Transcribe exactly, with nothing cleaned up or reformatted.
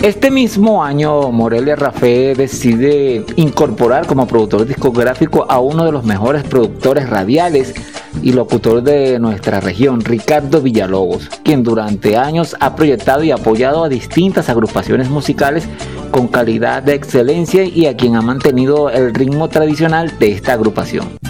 Este mismo año, Morelia Rafé decide incorporar como productor discográfico a uno de los mejores productores radiales y locutor de nuestra región, Ricardo Villalobos, quien durante años ha proyectado y apoyado a distintas agrupaciones musicales con calidad de excelencia y a quien ha mantenido el ritmo tradicional de esta agrupación.